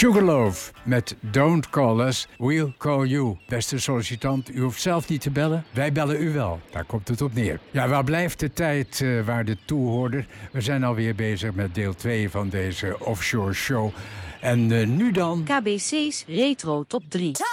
Sugarloaf met Don't Call Us, We'll Call You. Beste sollicitant, u hoeft zelf niet te bellen. Wij bellen u wel. Daar komt het op neer. Ja, waar blijft de tijd waar de toehoorder? We zijn alweer bezig met deel 2 van deze offshore show. En nu dan... KBC's Retro Top 3.